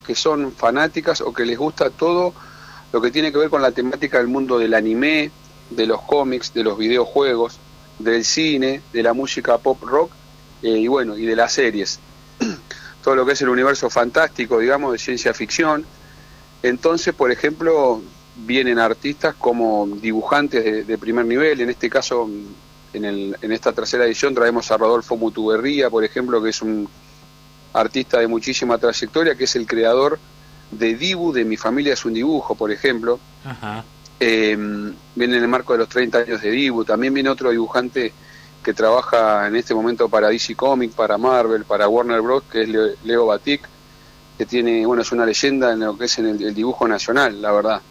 que son fanáticas o que les gusta todo lo que tiene que ver con la temática del mundo del anime, de los cómics, de los videojuegos, del cine, de la música pop rock, y bueno, y de las series. Todo lo que es el universo fantástico, digamos, de ciencia ficción. Entonces, por ejemplo, vienen artistas como dibujantes de primer nivel. En este caso, en esta tercera edición traemos a Rodolfo Mutuberría, por ejemplo, que es un artista de muchísima trayectoria, que es el creador de Dibu, de Mi familia es un dibujo, por ejemplo. Ajá. Viene en el marco de los 30 años de Dibu. También viene otro dibujante que trabaja en este momento para DC Comics, para Marvel, para Warner Bros., que es Leo Batik, que tiene, bueno, es una leyenda en lo que es en el dibujo nacional, la verdad.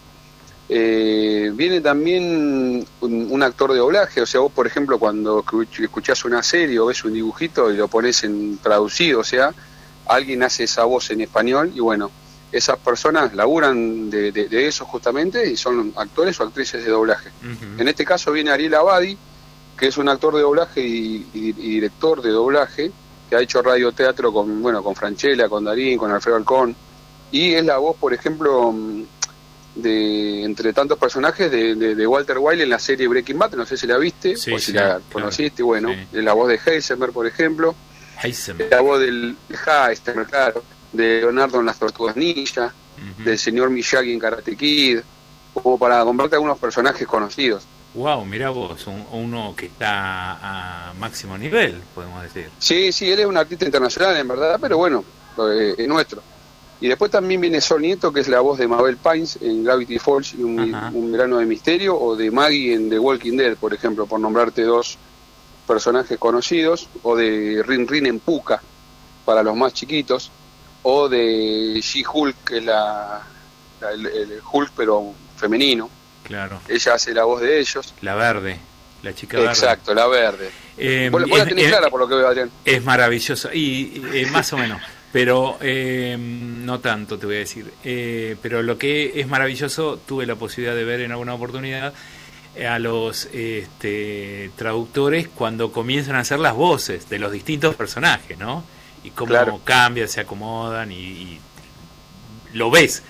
Viene también un actor de doblaje. O sea, vos, por ejemplo, cuando escuchás una serie o ves un dibujito y lo pones en traducido, o sea, alguien hace esa voz en español, y bueno, esas personas laburan de eso justamente, y son actores o actrices de doblaje. En este caso viene Ariel Abadi, que es un actor de doblaje y director de doblaje, que ha hecho radioteatro con Franchella, con Darín, con Alfredo Alcón, y es la voz, por ejemplo, de entre tantos personajes de Walter Wiley en la serie Breaking Bad. No sé si la viste, sí, o si la conociste. Bueno, sí. Es la voz de Heisenberg, por ejemplo, la voz del Heisenberg, claro, de Leonardo en Las Tortugas Ninja, del señor Miyagi en Karate Kid, como para comprarte algunos personajes conocidos. Wow, mirá vos, uno que está a máximo nivel, podemos decir. Sí, él es un artista internacional, en verdad, pero bueno, es nuestro. Y después también viene Sol Nieto, que es la voz de Mabel Pines en Gravity Falls y un verano de misterio, o de Maggie en The Walking Dead, por ejemplo, por nombrarte dos personajes conocidos, o de Rin Rin en Pucca, para los más chiquitos, o de She-Hulk, que es el Hulk pero femenino. Claro. Ella hace la voz de ellos. La verde, la chica verde. Exacto, la verde. Vos la tenés clara por lo que veo, Adrián. Es maravilloso, y más o menos, pero no tanto te voy a decir. Pero lo que es maravilloso, tuve la posibilidad de ver en alguna oportunidad a los traductores cuando comienzan a hacer las voces de los distintos personajes, ¿no? Y cómo cambian, se acomodan y lo ves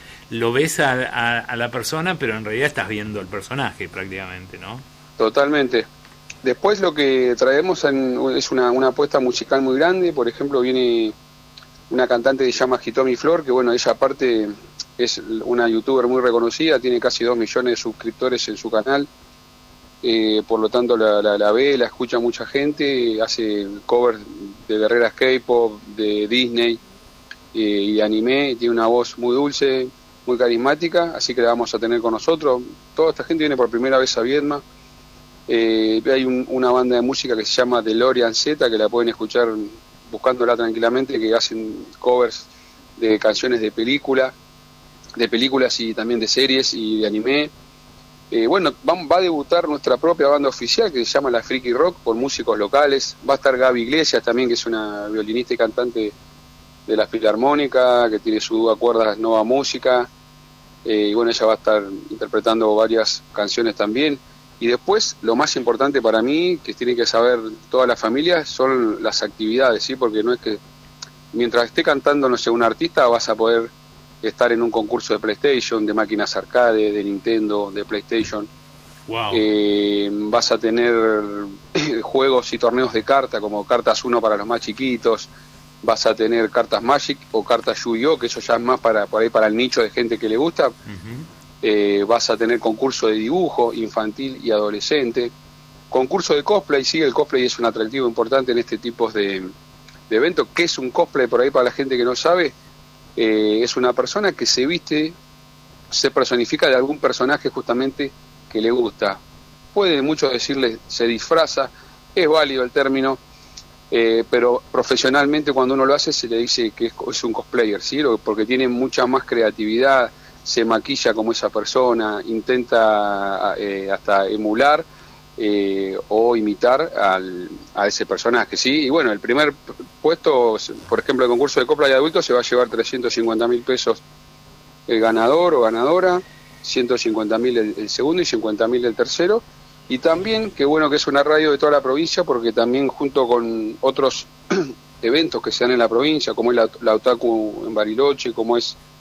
a la persona, pero en realidad estás viendo el personaje prácticamente, ¿no? Totalmente. Después lo que traemos es una apuesta musical muy grande. Por ejemplo, viene una cantante que se llama Hitomi Flor, que bueno, ella aparte es una youtuber muy reconocida, tiene casi 2 millones de suscriptores en su canal, por lo tanto la ve, la escucha mucha gente, hace covers de guerreras K-pop, de Disney y de anime, tiene una voz muy dulce, muy carismática, así que la vamos a tener con nosotros. Toda esta gente viene por primera vez a Viedma. Hay una banda de música que se llama DeLorean Z, que la pueden escuchar buscándola tranquilamente, que hacen covers de canciones de películas y también de series y de anime. Bueno, va a debutar nuestra propia banda oficial, que se llama La Freaky Rock, por músicos locales. Va a estar Gaby Iglesias también, que es una violinista y cantante de la Filarmónica, que tiene su dúo a cuerdas Nova Música, y bueno, ella va a estar interpretando varias canciones también. Y después, lo más importante para mí, que tiene que saber toda la familia, son las actividades, ¿sí? Porque no es que mientras esté cantando, no sé, un artista, vas a poder estar en un concurso de PlayStation, de máquinas arcade, de Nintendo, de PlayStation. Wow. Vas a tener juegos y torneos de cartas, como cartas 1 para los más chiquitos. Vas a tener cartas Magic o cartas Yu-Gi-Oh, que eso ya es más para el nicho de gente que le gusta. Vas a tener concurso de dibujo infantil y adolescente, concurso de cosplay. Sí, el cosplay es un atractivo importante en este tipo de eventos. ¿Qué es un cosplay por ahí para la gente que no sabe? Es una persona que se viste, se personifica de algún personaje justamente que le gusta. Puede muchos decirle se disfraza, es válido el término, pero profesionalmente cuando uno lo hace se le dice que es un cosplayer, ¿sí? Porque tiene mucha más creatividad, se maquilla como esa persona, intenta hasta emular o imitar a ese personaje, ¿sí? Y bueno, el primer puesto, por ejemplo, el concurso de cosplay de adultos, se va a llevar 350.000 pesos el ganador o ganadora, 150.000 el segundo y 50.000 el tercero. Y también, qué bueno que es una radio de toda la provincia, porque también junto con otros eventos que se dan en la provincia, como es la Otaku en Bariloche, como es